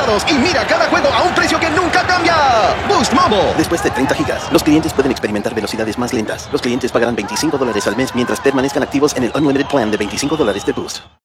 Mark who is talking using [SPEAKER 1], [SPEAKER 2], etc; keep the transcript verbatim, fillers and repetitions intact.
[SPEAKER 1] ilimitados y mira cada juego a un precio que nunca cambia. Boost Mobile.
[SPEAKER 2] Después de treinta gigas, los clientes pueden experimentar velocidades más lentas. Los clientes pagarán veinticinco dólares al mes mientras permanezcan activos en el Unlimited Plan de veinticinco dólares de Boost.